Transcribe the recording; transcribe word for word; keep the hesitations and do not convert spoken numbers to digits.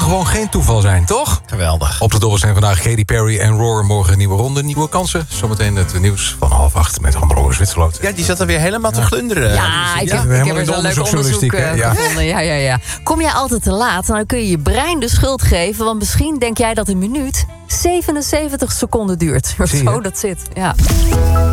gewoon geen toeval zijn, toch? Geweldig. Op de dobbel zijn vandaag Katy Perry en Roar. Morgen een nieuwe ronde, nieuwe kansen. Zometeen het nieuws van half acht met Hannelore Zwitserloot. Ja, die zat er weer helemaal te glunderen. Ja, ik Ja. heb, We ik hebben heb er in de zo'n leuk onderzoek onderzoeksjournalistiek, uh, hè? Ja. gevonden. Ja, ja, ja. Kom jij altijd te laat, dan kun je je brein de schuld geven. Want misschien denk jij dat een minuut zevenenzeventig seconden duurt. Zie je? Zo dat zit, ja.